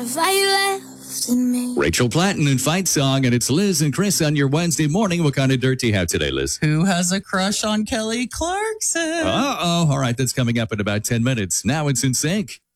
left in me. Rachel Platten and Fight Song, and it's Liz and Chris on your Wednesday morning. What kind of dirt do you have today, Liz? Who has a crush on Kelly Clarkson? Uh-oh. All right, that's coming up in about 10 minutes. Now it's In Sync.